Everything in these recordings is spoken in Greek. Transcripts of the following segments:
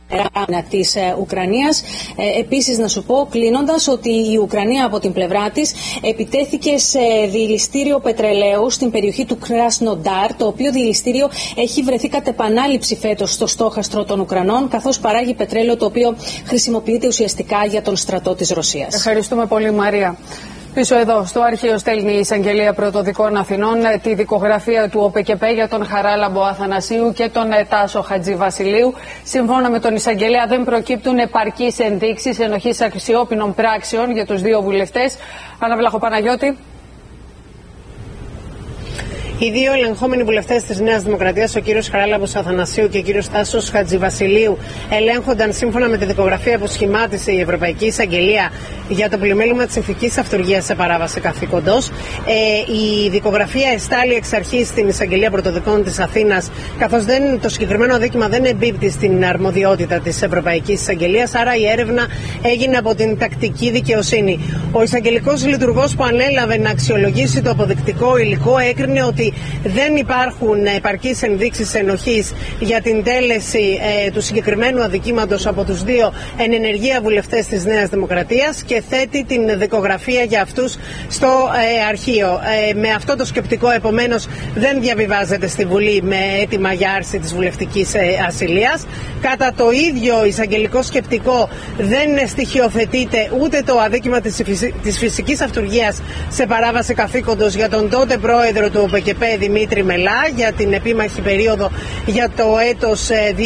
της Ουκρανίας. Επίσης, να σου πω κλείνοντας ότι η Ουκρανία από την πλευρά της επιτέθηκε σε διηλιστήριο πετρελαίου στην περιοχή του Κράσνοντάρ, το οποίο διηλιστήριο έχει βρεθεί κατ' επανάληψη φέτος στο στόχαστρο των Ουκρανών, καθώς παράγει πετρέλαιο το οποίο χρησιμοποιείται ουσιαστικά για τον στρατό της Ρωσίας. Ευχαριστούμε πολύ, Μαρία. Πίσω εδώ, στο αρχείο, στέλνει η Εισαγγελία Πρωτοδικών Αθηνών τη δικογραφία του ΟΠΚΠ για τον Χαράλαμπο Αθανασίου και τον Τάσο Χατζηβασιλείου. Σύμφωνα με τον Εισαγγελέα, δεν προκύπτουν επαρκείς ενδείξεις ενοχής αξιόπινων πράξεων για τους δύο βουλευτές. Άννα Βλαχοπαναγιώτη. Οι δύο ελεγχόμενοι βουλευτές της Νέας Δημοκρατίας, ο κύριος Χαράλαμπος Αθανασίου και ο κύριος Τάσος Χατζηβασιλείου, ελέγχονταν σύμφωνα με τη δικογραφία που σχημάτισε η Ευρωπαϊκή Εισαγγελία για το πλημέλημα της ηθικής αυτουργίας σε παράβαση καθήκοντος. Η δικογραφία εστάλει εξ αρχής στην Εισαγγελία Πρωτοδικών της Αθήνας, καθώς το συγκεκριμένο αδίκημα δεν εμπίπτει στην αρμοδιότητα της Ευρωπαϊκής Εισαγγελίας, άρα η έρευνα έγινε από την τακτική δικαιοσύνη. Ο εισαγγελικός λειτουργός που ανέλαβε να αξιολογήσει το αποδεικτικό υλικό έκρινε ότι δεν υπάρχουν επαρκείς ενδείξεις ενοχής για την τέλεση του συγκεκριμένου αδικήματος από τους δύο εν ενεργεία βουλευτές της Νέας Δημοκρατίας και θέτει την δικογραφία για αυτούς στο αρχείο. Με αυτό το σκεπτικό, επομένως, δεν διαβιβάζεται στη Βουλή με αίτημα για άρση της βουλευτικής ασυλίας. Κατά το ίδιο εισαγγελικό σκεπτικό δεν στοιχειοθετείται ούτε το αδίκημα της φυσικής αυτουργίας σε παράβαση καθήκοντος για τον τότε πρόεδρο του ΟΠΚΠ Δημήτρη Μελά για την επίμαχη περίοδο για το έτος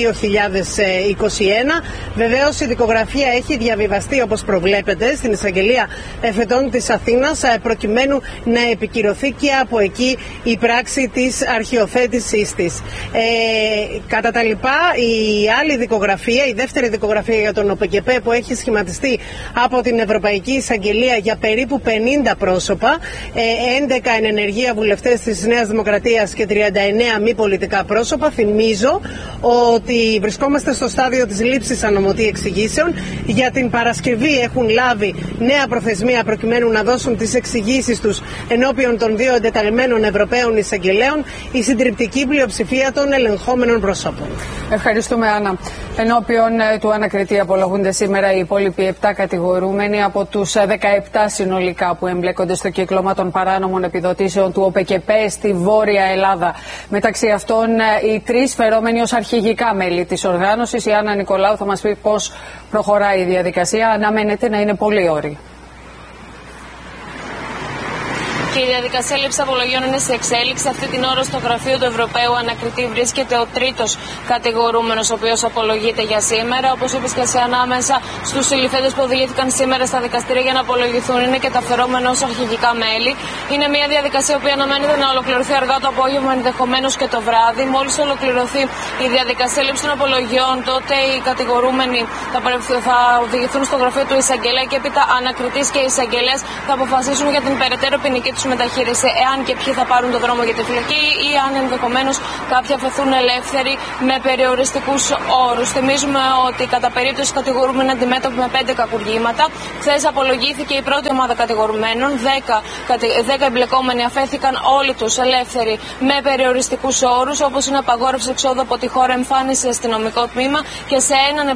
2021. Βεβαίως η δικογραφία έχει διαβιβαστεί, όπως προβλέπεται, στην Εισαγγελία Εφετών της Αθήνας, προκειμένου να επικυρωθεί και από εκεί η πράξη της αρχιοθέτησής της. Κατά τα λοιπά, η άλλη δικογραφία, η δεύτερη δικογραφία για τον ΟΠΚΠ που έχει σχηματιστεί από την Ευρωπαϊκή Εισαγγελία για περίπου 50 πρόσωπα, 11 εν ενεργεία βουλευτές της Νέας Δημοκρατίας και 39 μη πολιτικά πρόσωπα. Θυμίζω ότι βρισκόμαστε στο στάδιο της λήψης ανωμοτή εξηγήσεων. Για την Παρασκευή έχουν λάβει νέα προθεσμία προκειμένου να δώσουν τις εξηγήσεις τους ενώπιον των δύο εντεταλμένων Ευρωπαίων εισαγγελέων η συντριπτική πλειοψηφία των ελεγχόμενων προσώπων. Ευχαριστούμε, Άννα. Ενώπιον του ανακριτή απολογούνται σήμερα οι υπόλοιποι 7 κατηγορούμενοι από τους 17 συνολικά που εμπλέκονται στο κύκλωμα των παράνομων επιδοτήσεων του ΟΠΚΠ στη Βόρεια Ελλάδα. Μεταξύ αυτών, οι 3 φερόμενοι ως αρχηγικά μέλη της οργάνωσης. Η Άννα Νικολάου θα μας πει πώς προχωράει η διαδικασία. Αναμένεται να είναι πολύ όρη. Και η διαδικασία λήψης απολογιών είναι σε εξέλιξη. Αυτή την ώρα στο γραφείο του Ευρωπαίου Ανακριτή βρίσκεται ο τρίτος κατηγορούμενος, ο οποίος απολογείται για σήμερα. Όπως είπες και εσύ, ανάμεσα στους συλληφθέντες που οδηγήθηκαν σήμερα στα δικαστήρια για να απολογηθούν είναι και τα φερόμενα ως αρχηγικά μέλη. Είναι μια διαδικασία που αναμένεται να ολοκληρωθεί αργά το απόγευμα, ενδεχομένως και το βράδυ. Μόλις ολοκληρωθεί η διαδικασία λήψης των απολογιών, τότε οι κατηγορούμενοι θα οδηγηθούν στο γραφείο του εισαγγελέα και έπειτα ανακριτής και εισαγγελέας θα αποφασίσουν για την περαιτέρω ποινική τους μεταχείριση, εάν και ποιοι θα πάρουν το δρόμο για τη φυλακή ή αν ενδεχομένως κάποιοι αφαιθούν ελεύθεροι με περιοριστικούς όρους. Θυμίζουμε ότι κατά περίπτωση κατηγορούμενοι αντιμέτωποι με 5 κακουργήματα. Χθες απολογήθηκε η πρώτη ομάδα κατηγορουμένων. 10 εμπλεκόμενοι αφέθηκαν όλοι τους ελεύθεροι με περιοριστικούς όρους, όπως είναι απαγόρευση εξόδου από τη χώρα, εμφάνιση σε αστυνομικό τμήμα και σε έναν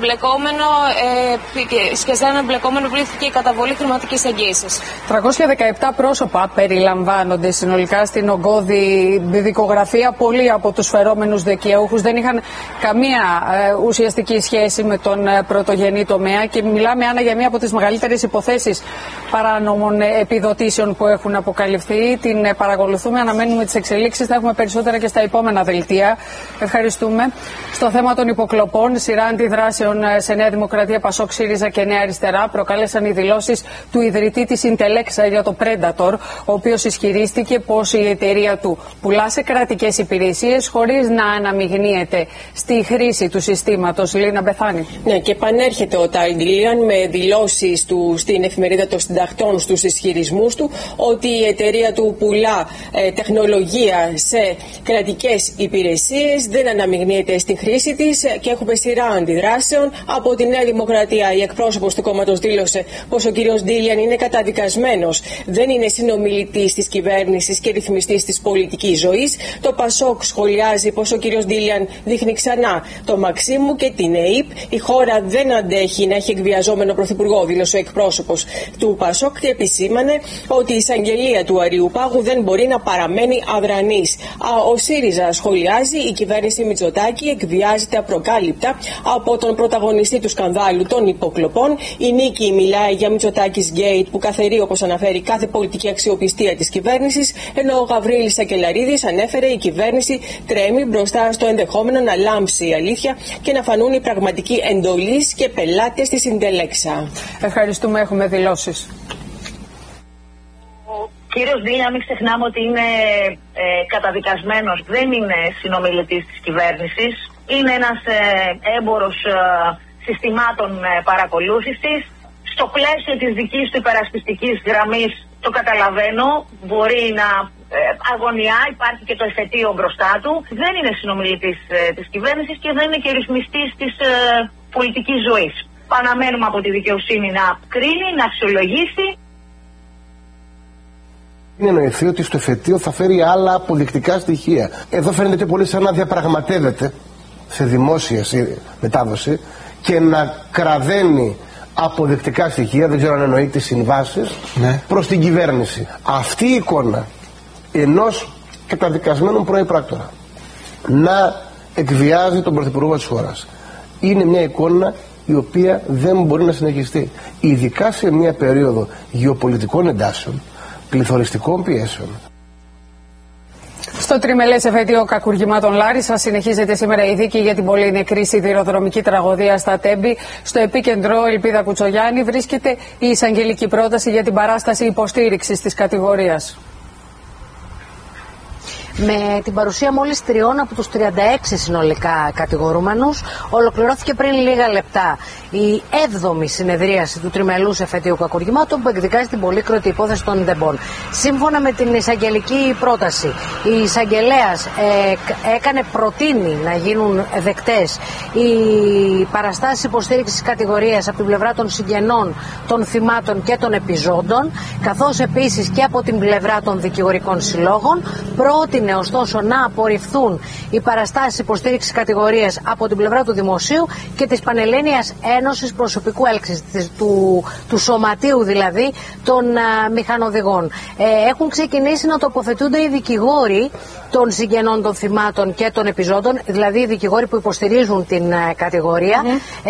εμπλεκόμενο πλήθηκε η καταβολή χρηματικής εγγύησης. 317 πρόσωπα περιλαμβάνονται συνολικά στην ογκώδη δικογραφία. Πολλοί από τους φερόμενους δικαιούχους δεν είχαν καμία ουσιαστική σχέση με τον πρωτογενή τομέα και μιλάμε, Άννα, για μία από τις μεγαλύτερες υποθέσεις παράνομων επιδοτήσεων που έχουν αποκαλυφθεί. Την παρακολουθούμε, αναμένουμε τις εξελίξεις, θα έχουμε περισσότερα και στα επόμενα δελτία. Ευχαριστούμε. Στο θέμα των υποκλοπών, σειρά αντιδράσεων σε Νέα Δημοκρατία, Πασόκ, ΣΥΡΙΖΑ και Νέα Αριστερά προκάλεσαν οι δηλώσεις του ιδρυτή της Intelexa για το Predator, ο οποίος ισχυρίστηκε πως η εταιρεία του πουλά σε κρατικές υπηρεσίες χωρίς να αναμειγνύεται στη χρήση του συστήματος. Λίνα Μπεθάνη. Ναι, και επανέρχεται ο Τάιντιλίαν με δηλώσεις του στην εφημερίδα των συντακτών στους ισχυρισμούς του ότι η εταιρεία του πουλά τεχνολογία σε κρατικές υπηρεσίες, δεν αναμειγνύεται στη χρήση της και έχουμε σειρά αντιδράσεων. Από τη Νέα Δημοκρατία η εκπρόσωπος του κόμματος δήλωσε πως ο κύριος Ντίλιαν είναι καταδικασμένος, δεν είναι συνομιλητής ρυθμιστής της κυβέρνησης και ρυθμιστής της πολιτικής ζωής. Το ΠΑΣΟΚ σχολιάζει πως ο κύριος Ντίλιαν δείχνει ξανά το Μαξίμου και την ΕΥΠ. Η χώρα δεν αντέχει να έχει εκβιαζόμενο πρωθυπουργό, δήλωσε ο εκπρόσωπος του ΠΑΣΟΚ, και επισήμανε ότι η εισαγγελία του Αριουπάγου δεν μπορεί να παραμένει αδρανής. Ο ΣΥΡΙΖΑ σχολιάζει: η κυβέρνηση Μητσοτάκη εκβιάζεται απροκάλυπτα από τον πρωταγωνιστή του σκανδάλου των υποκλοπών. Η Νίκη μιλάει για Μητσοτάκης Γκέιτ, που καθαρεί, όπως αναφέρει, κάθε πολιτική αξιοπιστία της κυβέρνησης, ενώ ο Γαβρίλης Σακελαρίδης ανέφερε: η κυβέρνηση τρέμει μπροστά στο ενδεχόμενο να λάμψει η αλήθεια και να φανούν οι πραγματικοί εντολείς και πελάτες της Συντελέξα. Ευχαριστούμε. Έχουμε δηλώσεις. Ο κύριος Ντίλιαν, μην ξεχνάμε ότι είναι καταδικασμένος, δεν είναι συνομιλητής της κυβέρνησης. Είναι ένας έμπορος συστημάτων παρακολούθησης. Στο πλαίσιο της δικής του υπερασπιστικής γραμμής, το καταλαβαίνω, μπορεί να αγωνιά, υπάρχει και το εφετείο μπροστά του. Δεν είναι συνομιλητής της κυβέρνησης και δεν είναι και ρυθμιστής της πολιτικής ζωής. Αναμένουμε από τη δικαιοσύνη να κρίνει, να αξιολογήσει. Είναι εννοηθεί ότι στο εφετείο θα φέρει άλλα αποδεικτικά στοιχεία. Εδώ φαίνεται πολύ σαν να διαπραγματεύεται σε δημόσια μετάδοση και να κραδένει αποδεικτικά στοιχεία, δεν ξέρω αν εννοεί τις συμβάσεις, προς την κυβέρνηση. Αυτή η εικόνα ενός καταδικασμένου πρώην-πράκτορα να εκβιάζει τον πρωθυπουργό της χώρας είναι μια εικόνα η οποία δεν μπορεί να συνεχιστεί, ειδικά σε μια περίοδο γεωπολιτικών εντάσεων, πληθωριστικών πιέσεων. Στο τριμελές εφετείο κακουργημάτων Λάρισα συνεχίζεται σήμερα η δίκη για την πολύ νεκρή σιδηροδρομική τραγωδία στα Τέμπη. Στο επίκεντρο, Ελπίδα Κουτσογιάννη, βρίσκεται η εισαγγελική πρόταση για την παράσταση υποστήριξης της κατηγορίας. Με την παρουσία μόλις 3 από τους 36 συνολικά κατηγορούμενους, ολοκληρώθηκε πριν λίγα λεπτά η 7η συνεδρίαση του τριμελούς εφετείου κακουργημάτων που εκδικάζει την πολύκροτη υπόθεση των Ντεμπών. Σύμφωνα με την εισαγγελική πρόταση, η εισαγγελέας προτείνει να γίνουν δεκτές οι παραστάσεις υποστήριξης κατηγορίας από την πλευρά των συγγενών, των θυμάτων και των επιζώντων, καθώς επίσης και από την πλευρά των δικηγορικών συλλόγων. Πρότεινε ωστόσο να απορριφθούν οι παραστάσεις υποστήριξης κατηγορίας από την πλευρά του Δημοσίου και της Πανελλήνιας Ένωσης Προσωπικού Έλξης, του Σωματείου δηλαδή των μηχανοδηγών. Έχουν ξεκινήσει να τοποθετούνται οι δικηγόροι των συγγενών των θυμάτων και των επιζώντων, δηλαδή οι δικηγόροι που υποστηρίζουν την κατηγορία,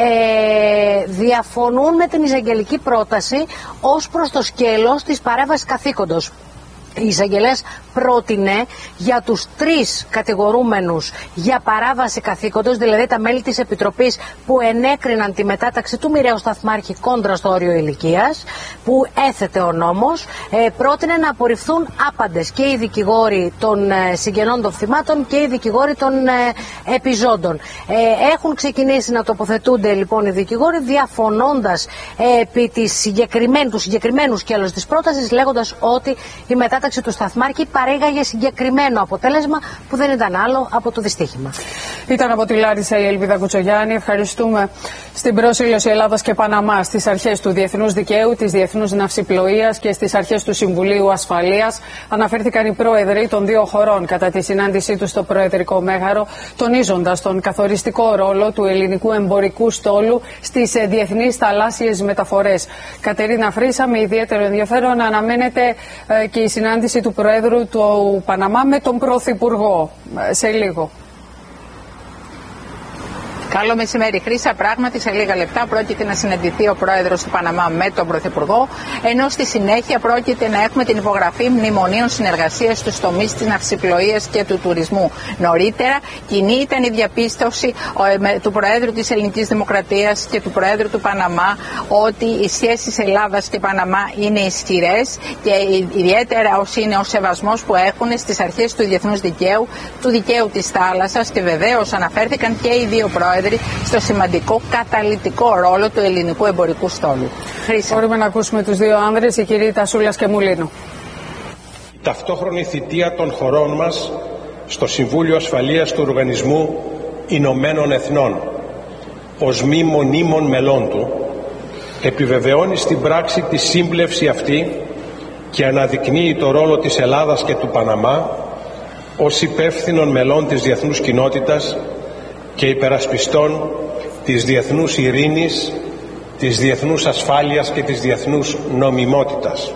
διαφωνούν με την εισαγγελική πρόταση ως προς το σκέλος της παρέμβασης καθήκοντος. Η εισαγγελέας πρότεινε για τους 3 κατηγορούμενους για παράβαση καθήκοντος, δηλαδή τα μέλη της Επιτροπής που ενέκριναν τη μετάταξη του μοιραίου σταθμάρχη κόντρα στο όριο ηλικίας, που έθετε ο νόμος, πρότεινε να απορριφθούν άπαντες και οι δικηγόροι των συγγενών των θυμάτων και οι δικηγόροι των επιζώντων. Έχουν ξεκινήσει να τοποθετούνται λοιπόν οι δικηγόροι, διαφωνώντας επί του συγκεκριμένου σκέλους της πρότασης, λέγοντας ότι η μετάταξη του σταθμάρχη παρήγαγε συγκεκριμένο αποτέλεσμα που δεν ήταν άλλο από το δυστύχημα. Ήταν από τη Λάρισα η Ελπίδα Κουτσογιάννη. Ευχαριστούμε. Στην προσήλωση Ελλάδας και Παναμά στις αρχές του διεθνούς δικαίου, της διεθνούς ναυσιπλοείας και στις αρχές του Συμβουλίου Ασφαλείας αναφέρθηκαν οι πρόεδροι των 2 χωρών κατά τη συνάντησή τους στο Προεδρικό Μέγαρο, τονίζοντας τον καθοριστικό ρόλο του ελληνικού εμπορικού στόλου στις διεθνείς θαλάσσιες μεταφορές. Κατερίνα Φρίσα, με ιδιαίτερο ενδιαφέρον αναμένεται και η συνάντηση του Προέδρου του Παναμά με τον Πρωθυπουργό σε λίγο. Καλό μεσημέρι, Χρύσα. Πράγματι, σε λίγα λεπτά πρόκειται να συναντηθεί ο πρόεδρος του Παναμά με τον Πρωθυπουργό, ενώ στη συνέχεια πρόκειται να έχουμε την υπογραφή μνημονίων συνεργασίας στους τομείς της ναυσιπλοείας και του τουρισμού. Νωρίτερα, κοινή ήταν η διαπίστωση του Προέδρου της Ελληνικής Δημοκρατίας και του Προέδρου του Παναμά ότι οι σχέσεις Ελλάδας και Παναμά είναι ισχυρές και ιδιαίτερα είναι ο σεβασμός που έχουν στις αρχές του διεθνούς δικαίου, του δικαίου της θάλασσας, και βεβαίως αναφέρθηκαν και οι 2 πρόεδροι στο σημαντικό καταλυτικό ρόλο του ελληνικού εμπορικού στόλου. Χρήσα. Μπορούμε να ακούσουμε τους 2 άνδρες, η κυρία Τασούλας και Μουλίνου. Η ταυτόχρονη θητεία των χωρών μας στο Συμβούλιο Ασφαλείας του Οργανισμού Ηνωμένων Εθνών ως μη μονίμων μελών του επιβεβαιώνει στην πράξη τη σύμπλευση αυτή και αναδεικνύει το ρόλο της Ελλάδας και του Παναμά ως υπεύθυνων μελών της διεθνούς κοινότητας και υπερασπιστών της διεθνούς ειρήνης, της διεθνούς ασφάλειας και της διεθνούς νομιμότητας.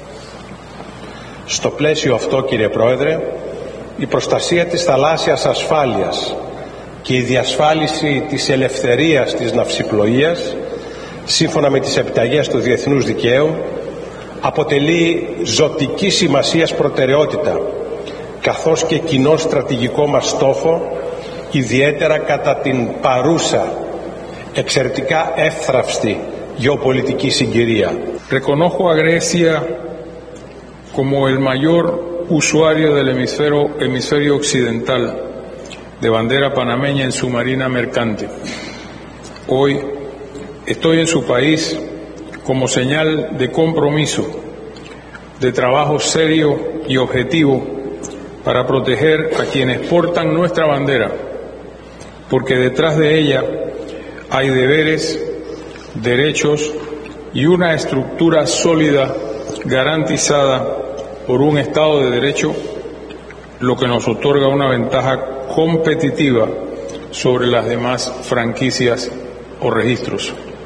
Στο πλαίσιο αυτό, κύριε Πρόεδρε, η προστασία της θαλάσσιας ασφάλειας και η διασφάλιση της ελευθερίας της ναυσιπλοείας, σύμφωνα με τις επιταγές του διεθνούς δικαίου, αποτελεί ζωτική σημασίας προτεραιότητα, καθώς και κοινό στρατηγικό μας στόχο, ιδιαίτερα κατά την παρούσα, εξαιρετικά εύθραυστη γεωπολιτική συγκυρία. Reconozco a Grecia como el mayor usuario del hemisferio occidental de bandera panameña en su marina mercante. Hoy estoy en su país como señal de compromiso, de trabajo serio y objetivo para proteger a quienes portan nuestra bandera, porque detrás de ella hay deberes, derechos y una estructura sólida garantizada por un Estado de Derecho, lo que nos otorga una ventaja competitiva sobre las demás franquicias o registros.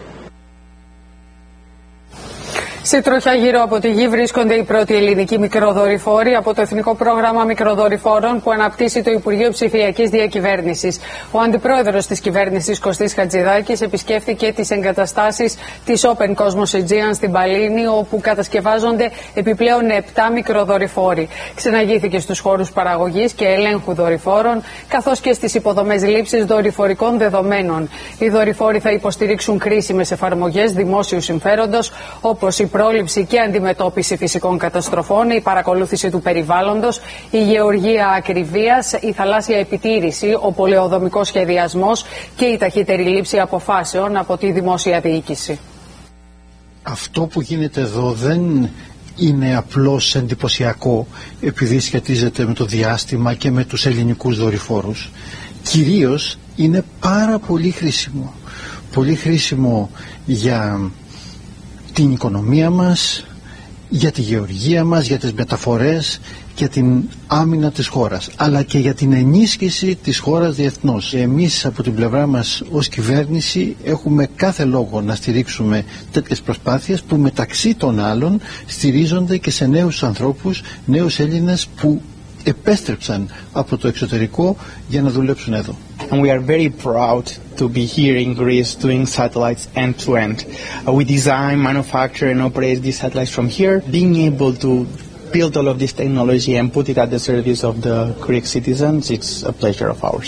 Σε τροχιά γύρω από τη γη βρίσκονται οι πρώτοι ελληνικοί μικροδορυφόροι από το Εθνικό Πρόγραμμα Μικροδορυφόρων που αναπτύσσει το Υπουργείο Ψηφιακής Διακυβέρνησης. Ο Αντιπρόεδρος της Κυβέρνησης, Κωστής Χατζηδάκης, επισκέφθηκε τις εγκαταστάσεις της Open Cosmos Aegean στην Παλίνη, όπου κατασκευάζονται επιπλέον 7 μικροδορυφόροι. Ξεναγήθηκε στους χώρους παραγωγής και ελέγχου δορυφόρων, καθώς και στις υποδομές λήψης δορυφορικών δεδομένων. Οι δορυφόροι θα υποστηρίξουν κρίσιμες εφαρμογές δημόσιου συμφέροντος, όπως η πρόληψη και αντιμετώπιση φυσικών καταστροφών, η παρακολούθηση του περιβάλλοντος, η γεωργία ακριβίας, η θαλάσσια επιτήρηση, ο πολεοδομικός σχεδιασμός και η ταχύτερη λήψη αποφάσεων από τη δημόσια διοίκηση. Αυτό που γίνεται εδώ δεν είναι απλώς εντυπωσιακό επειδή σχετίζεται με το διάστημα και με τους ελληνικούς δορυφόρους. Κυρίως είναι πάρα πολύ χρήσιμο. Πολύ χρήσιμο για την οικονομία μας, για τη γεωργία μας, για τις μεταφορές, για την άμυνα της χώρας, αλλά και για την ενίσχυση της χώρας διεθνώς. Εμείς από την πλευρά μας ως κυβέρνηση έχουμε κάθε λόγο να στηρίξουμε τέτοιες προσπάθειες που μεταξύ των άλλων στηρίζονται και σε νέους ανθρώπους, νέους Έλληνες που επέστρεψαν από το εξωτερικό για να δουλέψουν εδώ. And we are very proud to be here in Greece doing satellites end to end. We design, manufacture and operate these satellites from here. Being able to build all of this technology and put it at the service of the Greek citizens, it's a pleasure of ours.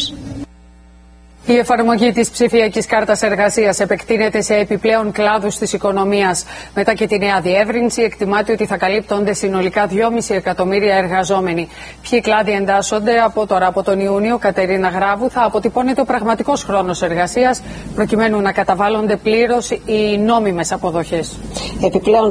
Η εφαρμογή της ψηφιακής κάρτας εργασίας επεκτείνεται σε επιπλέον κλάδους της οικονομίας. Μετά και τη νέα διεύρυνση, εκτιμάται ότι θα καλύπτονται συνολικά 2,5 εκατομμύρια εργαζόμενοι. Ποιοι κλάδοι εντάσσονται από τώρα, από τον Ιούνιο, Κατερίνα Γράβου, θα αποτυπώνεται ο πραγματικός χρόνος εργασίας, προκειμένου να καταβάλλονται πλήρως οι νόμιμες αποδοχές. Επιπλέον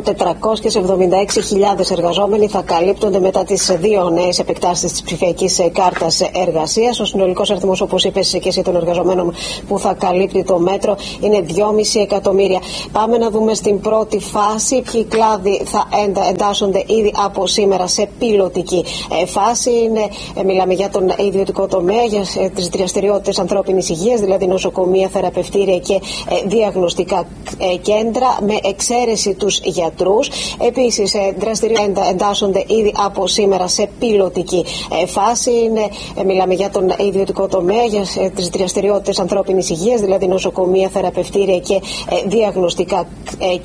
476.000 εργαζόμενοι θα καλύπτονται μετά τις 2 νέες επεκτάσεις της ψηφιακής κάρτας εργασίας. Ο συνολικός αριθμός, όπως είπες και εσύ, των εργαζομένων που θα καλύπτει το μέτρο είναι 2,5 εκατομμύρια. Πάμε να δούμε στην πρώτη φάση ποιοι κλάδοι θα εντάσσονται ήδη από σήμερα σε πιλωτική φάση. Μιλάμε για τον ιδιωτικό τομέα, για τις δραστηριότητες ανθρώπινης υγείας, δηλαδή νοσοκομεία, θεραπευτήρια και διαγνωστικά κέντρα, με εξαίρεση τους γιατρούς. Επίσης, δραστηριότητες εντάσσονται ήδη από σήμερα σε πιλωτική φάση. Μιλάμε για τον ιδιωτικό τομέα, για τις δραστηριότητες ανθρώπινης υγείας, δηλαδή νοσοκομεία, θεραπευτήρια και διαγνωστικά